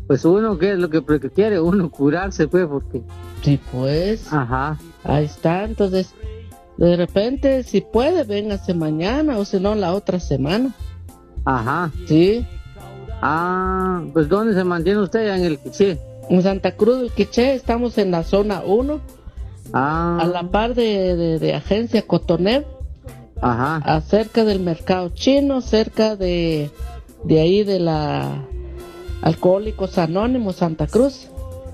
Pues uno, ¿qué es lo que quiere? Uno curarse, pues, porque... Sí, pues. Ajá. Ahí está, entonces, de repente, si puede, véngase mañana, o si no, la otra semana. Ajá. Sí. Ah, pues ¿dónde se mantiene usted? ¿En el Quiché? En Santa Cruz del Quiché, estamos en la zona 1, a la par de Agencia Cotoner. Ajá. Cerca del mercado chino, cerca de ahí de la Alcohólicos Anónimos Santa Cruz.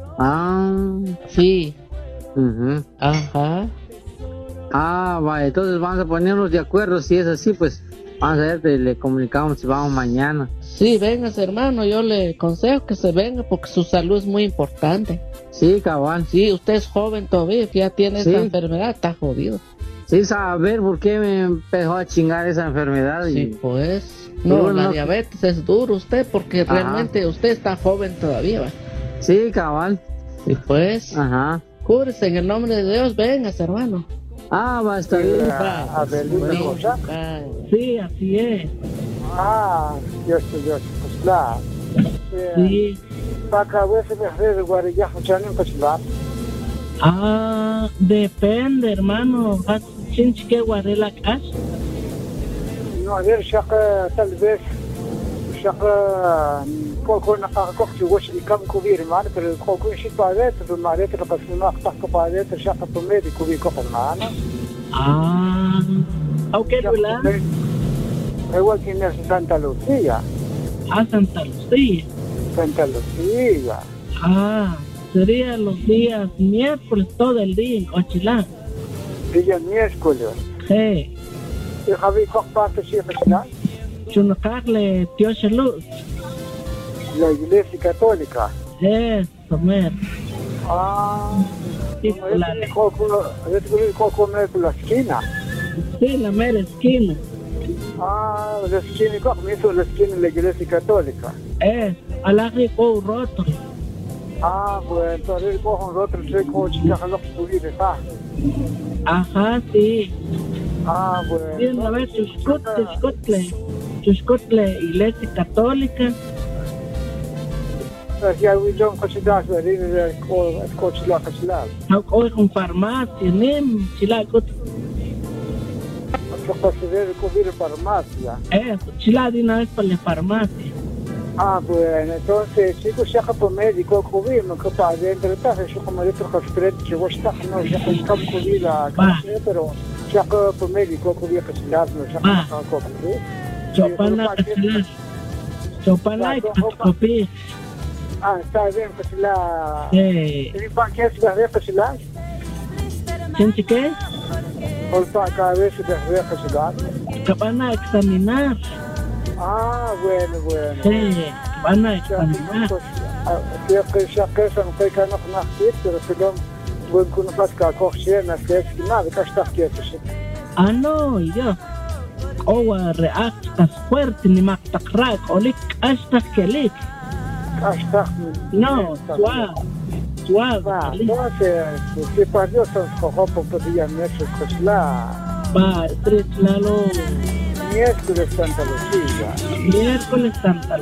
Sí. Uh-huh. Ajá. Vale, entonces vamos a ponernos de acuerdo. Si es así, pues vamos a ver, le comunicamos si vamos mañana. Sí, véngase, hermano, yo le aconsejo que se venga porque su salud es muy importante. Sí, cabal. Sí, usted es joven todavía, ya tiene esa enfermedad, está jodido. Sí, saber por qué me empezó a chingar esa enfermedad. Sí, pues. No, la diabetes es duro usted porque realmente usted está joven todavía, ¿va? Sí, cabal. Sí, pues. Ajá. Cúrese en el nombre de Dios, véngase, hermano. Va a estar bien. Sí, así es. Dios, pues claro. Sí. Para veces me hace guarilla, depende, hermano. ¿Tienes que guardar la casa? No, a ver, tal vez, كون نقاقوختي واش اللي كم كبير معنا كون شي بعدات بالمعدات بس ما قطع بعدات شاقه طميدي كبير كفر معنا او كده ولا هو كنا سانتا لوسيا Santa Lucía sería los días miércoles todo el día en Ochilán día miércoles sí y Javi ¿cuál parte sí está? Chunacarle Tío Luz la iglesia católica. Eso, mer. Sí, la esquina. Sí, la mera esquina. La esquina, ¿cómo hizo la esquina de la iglesia católica? Al arriba un roto. Pues entonces cojo un roto, sé cómo chica lo que subir, ¿está? Ajá, sí. Bueno. Sí, a ver, Chuscotle, iglesia católica. Ya William considera el coche la casilla. Hoy con farmacia, nem chilagot. Yo considero que hubiera farmacia. Chiladina es para la farmacia. Bueno, entonces, chicos, ya que por médico, cubrir, no que para dentro, yo como de otro hospital, que vos estás, no, ya que está cubrir la casa, pero ya que por médico, cubrir casilla, no, ya que está cubrir. Chopana casilla. Chopana y copia. Está bien, pues la... ¿Y para qué se ve pues la? ¿Siente qué? ¿O para cada vez se ve pues la? Que van a examinar. Bueno. Sí, van a examinar. Ya que se no puede no conectar, pero se lo voy con una placa coche, no sé si nada, que está aquí eso. No, yo. Reactas fuerte ni más tacrac, olik hasta que lik. No, suave. Entonces, si para Dios se escogió por día miércoles la... Miércoles Santa Lucía. Está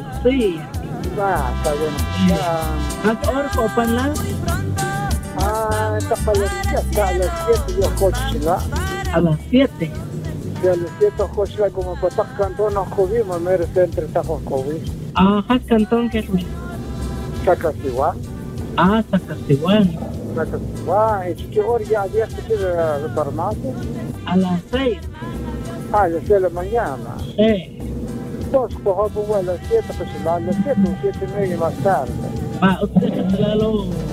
bueno. ¿Ahora copan la? Está para a las 7 yo coche la. A las 7. A las 7 coche la como para cantón no jodimos, me resta entre tajos COVID. Cantón que es Sacasiguán. Sacasiguán. ¿Y qué hora ya había que ir a la farmacia? A las 6. A las 6 de la mañana. Sí. Pues cojo a las 7, pues a las 7 o 7:30 más tarde. Usted se la lo...